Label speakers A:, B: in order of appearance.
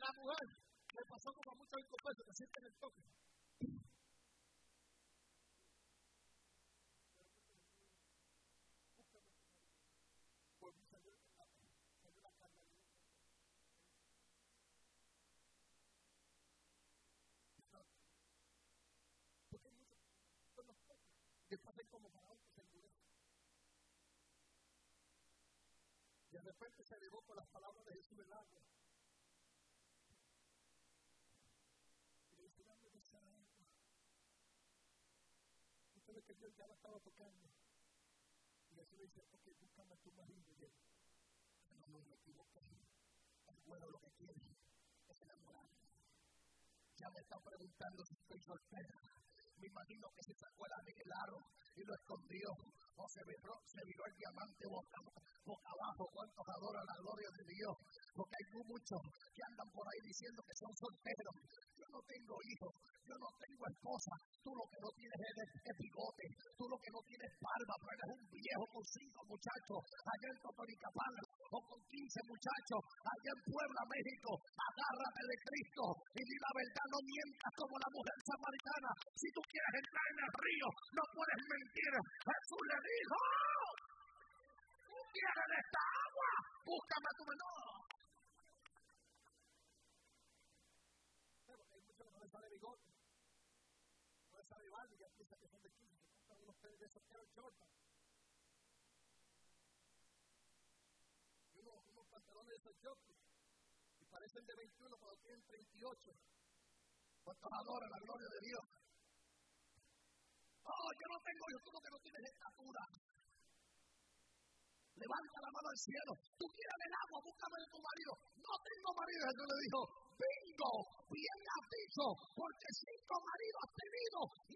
A: la mujer le pasó como a muchos inconversos que sienten el toque. Pues salió la carga de porque muchos son los toques. Después hay como para otros se endurece. Y de repente se llegó con las palabras de Jesús del agua. Y le dice, dame de esa agua. Usted ve que Dios ya la estaba tocando. Y Jesús le dice, ok, búscame a tu marido. Y él, no me equivoqué. El bueno lo que quiere es enamorarme. Ya me está preguntando si estoy soltera. Me imagino que se sacó el anillo aro y lo escondió. O se viró el diamante boca abajo. ¿Cuántos adoran la gloria de Dios? Porque hay muchos que andan por ahí diciendo que son solteros. Yo no tengo hijos, yo no tengo esposa. Tú lo que no tienes es bigote. Tú lo que no tienes barba, pero eres un viejo con 5 muchachos allá en Totonicapán. O con 15 muchachos allá en Puebla, México. Agárrate de Cristo y di la verdad, no mientas como la mujer samaritana. Si tú quieres entrar en el río, no puedes mentir. Jesús le dijo, tú quieres de esta agua, búscame a tu menor. Pero hay muchos que no les sale bigote, no les sale barba y ya piensan que son de 15, se compran unos pelos de esos que eran Jordan. Unos pantalones de esos jockey y parecen de 21 pero tienen 38. ¿Cuántos adoran la gloria de Dios? Oh, yo no tengo, yo como que no tienes estatura. Levanta la mano al cielo. Tú quieres el agua, búscame de tu marido. No tengo marido. Jesús le dijo, bingo, bien has dicho, porque 5 maridos has tenido y